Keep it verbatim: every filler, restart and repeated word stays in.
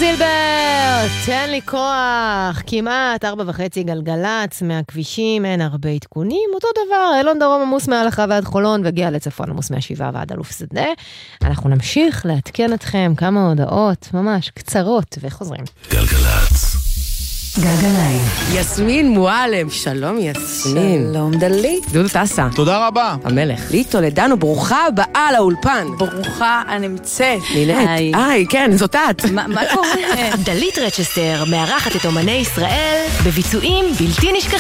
זילבר, תן לי כוח. כמעט ארבע וחצי גלגלץ מהכבישים, אין הרבה עדכונים. אותו דבר, אלון דרום עמוס מהלכה ועד חולון, והגיע לצפון עמוס מהשבעה ועד אלוף שדה. אנחנו נמשיך לעדכן אתכם כמה הודעות ממש קצרות וחוזרים. גלגלץ. גלגליים. יסמין מועלם, שלום יסמין. שלום דלית. דודו טסה. תודה רבה. המלך. לי טולדנו, ברוכה הבאה לאולפן. ברוכה הנמצאת. נינט. היי, כן, זאת את. מה קורה? דלית רצ'סטר מארחת את אומני ישראל בביצועים בלתי נשכחים.